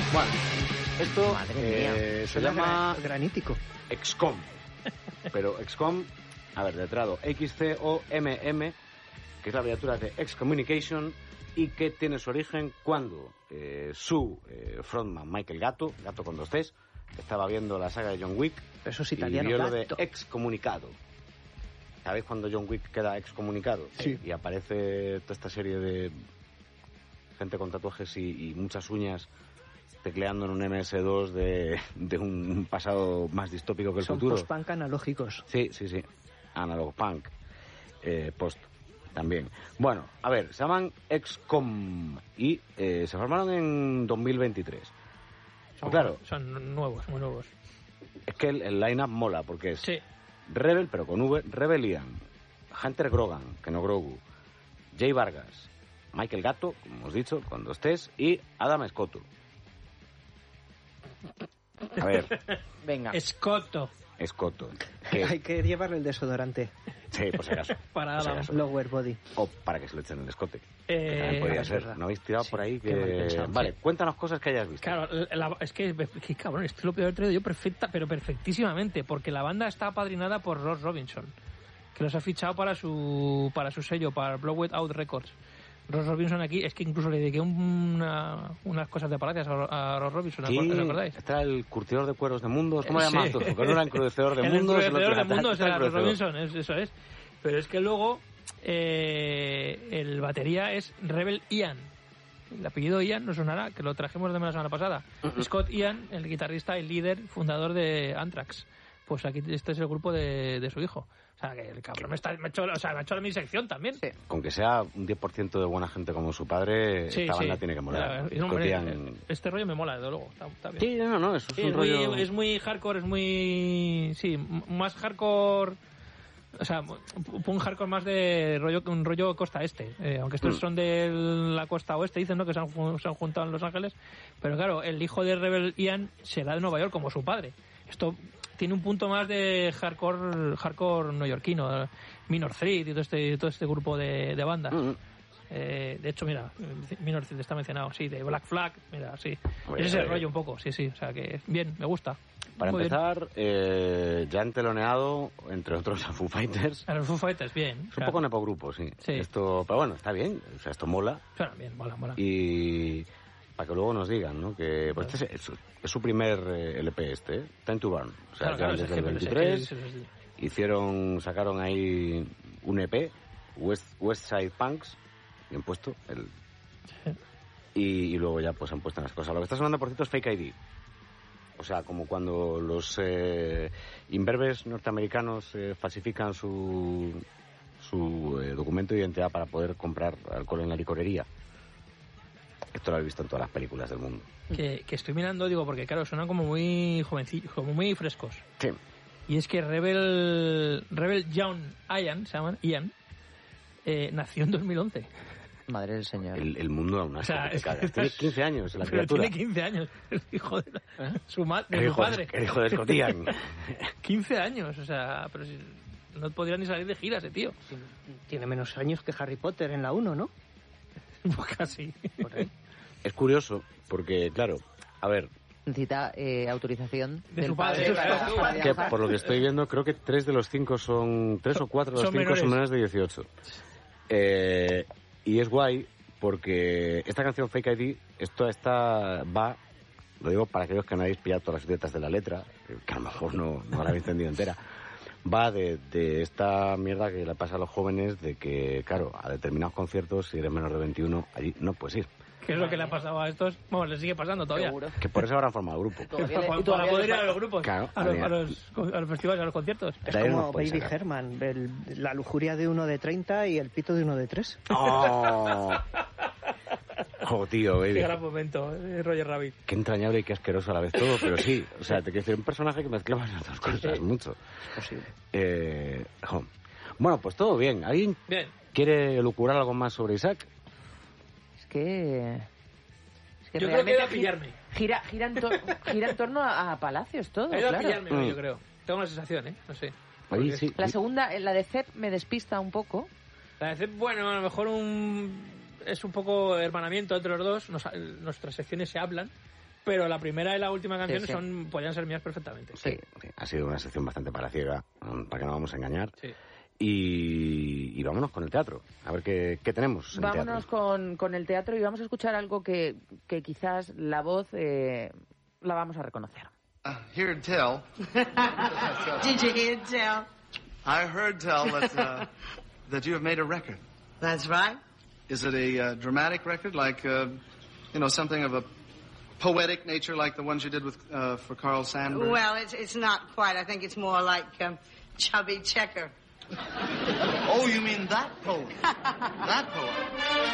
Bueno, esto se Suena llama granítico. XCOM. Pero XCOM, a ver, letrado XCOMM, que es la abreviatura de Excommunication, y que tiene su origen cuando su frontman Michael Gatto con 2 Cs, estaba viendo la saga de John Wick. Eso es y italiano. vio lo de Gatto. excomunicado. ¿Sabéis cuando John Wick queda excomunicado? Sí. Y aparece toda esta serie de gente con tatuajes y muchas uñas tecleando en un MS2 de un pasado más distópico que el Son futuro. post-punk analógicos. Sí. Analog punk. Post también. Bueno, a ver, se llaman XCOM y se formaron en 2023. Claro, Son nuevos, muy nuevos. es que el line-up mola porque es Sí. Rebel, pero con V, Rebel Ian, Hunter Grogan, que no Grogu, Jay Vargas, Michael Gatto, como hemos dicho, con 2 Ts, y Adam Scotto. A ver, Venga. Escoto. Scotto. Hay que llevarle el desodorante. Sí, por si acaso. Para por si Adam. acaso. Lower body. O para que se lo echen en el escote. Que también podría es ser. verdad. ¿No habéis tirado Sí, por ahí? qué mal pensado. Vale, cuéntanos cosas que hayas visto. Claro, es que cabrón, esto lo peor traído yo pero perfectísimamente, porque la banda está apadrinada por Ross Robinson, que los ha fichado para su sello, para Blow It Out Records. Ross Robinson aquí, es que incluso le dediqué unas cosas de palacias a Ross Robinson, Sí, ¿os acordáis? está el curtidor de cueros de mundos. ¿Cómo le Sí. llamas tú? Porque no era encrudecedor de mundos. El encrudecedor de mundos está era Ross encrudecedor. Robinson, eso es. Pero es que luego el batería es Rebel Ian. El apellido Ian nos sonará, que lo trajimos de la semana pasada. Scott Ian, el guitarrista y líder fundador de Anthrax. Pues aquí este es el grupo de su hijo. O sea, que el cabrón me ha hecho mi sección también. Sí. Con que sea un 10% de buena gente como su padre, Sí, esta banda sí. tiene que molar. Y, hombre, Scott Ian- este rollo me mola, desde luego. Está bien. Sí, no, eso es Sí, un rollo... es muy hardcore, es muy... Sí, más hardcore... O sea, un hardcore más de un rollo costa este. Aunque estos son de la costa oeste, dicen, ¿no? Que se han juntado en Los Ángeles. Pero claro, el hijo de Rebel Ian será de Nueva York como su padre. Esto tiene un punto más de hardcore neoyorquino. Minor Threat y todo este grupo de bandas. De hecho, mira, Minor Threat está mencionado, sí, de Black Flag, mira, sí. Oye, Es ese oye. rollo un poco, sí, o sea que bien, me gusta. Para Muy bien. empezar, ya han teloneado, entre otros, a Foo Fighters. A los Foo Fighters, bien. Es un poco nepogrupo, sí. Sí. Esto, pero bueno, está bien, o sea, esto mola. Suena bien, mola. Y para que luego nos digan, ¿no? Que pues este es su primer LP Time to Burn. O sea, Claro, desde es el que- 23 es- sacaron ahí un EP, West Side Punks, bien puesto, y luego ya pues han puesto las cosas. Lo que está sonando, por cierto, es Fake ID. O sea, como cuando los imberbes norteamericanos falsifican su documento de identidad para poder comprar alcohol en la licorería. Esto lo habéis visto en todas las películas del mundo. que estoy mirando, digo, porque claro, suenan como muy jovencillos, como muy frescos. Sí. Y es que Rebel John Ian, se llaman Ian, nació en 2011. Madre del señor. El mundo aún O así sea, que te es que cagas. Tiene 15 años la Pero criatura. tiene 15 años, el hijo de, de su hijo padre. El hijo de Scott Ian. 15 años, o sea, pero si no podría ni salir de gira ese tío. Tiene menos años que Harry Potter en la 1, ¿no? Pues casi. Por ahí. Es curioso, porque, claro, a ver, Necesita autorización De del su padre, para claro. que viajar. por lo que estoy viendo, creo que 3 de los 5 son... 3 o 4 de los son 5 son menores. menores de 18. Y es guay, porque esta canción Fake ID, esto va... Lo digo para aquellos que no habéis pillado todas las letras de la letra, que a lo mejor no la habéis entendido entera. Va de esta mierda que le pasa a los jóvenes de que, claro, a determinados conciertos, si eres menor de 21, allí no puedes ir. ¿Qué es lo que le ha pasado a estos? Bueno, le sigue pasando todavía. Seguro. Que por eso habrán formado el grupo. Todavía le- Para todavía poder le- ir a los grupos, Claro, a los festivales, a los conciertos. Es De ahí no como nos podéis Baby sacar. Herman, la lujuria de uno de 30 y el pito de uno de 3. ¡Oh! ¡Oh, tío, Qué baby! gran momento, Roger Rabbit. Qué entrañable y qué asqueroso a la vez todo, pero sí. O sea, te quiero decir, un personaje que mezclaba las dos cosas mucho. Posible. Jo. Bueno, pues todo bien. ¿Alguien Bien. quiere elucubrar algo más sobre Isaac? Es que Yo creo que realmente iba a pillarme. gira en torno a Palacios todo, Ha ido a claro. pillarme hoy, yo creo. Tengo la sensación, ¿eh? No sé. Ahí Porque sí. La segunda, la de Cep, me despista un poco. La de Cep, bueno, a lo mejor es un poco hermanamiento entre los dos. Nuestras secciones se hablan. pero la primera y la última canción Sí, sí. podrían ser mías perfectamente. Sí, ha sido una sección bastante palaciega, para que no vamos a engañar. Sí. Y vámonos con el teatro, a ver qué tenemos en Vámonos teatro. con el teatro y vamos a escuchar algo que quizás la voz la vamos a reconocer. Heard tell. Did you hear tell? I heard tell that you have made a record. That's right. Is it a dramatic record, like something of a poetic nature, like the ones you did with for Carl Sandburg? Well, it's not quite. I think it's more like Chubby Checker. Oh, you mean that poem? That poem.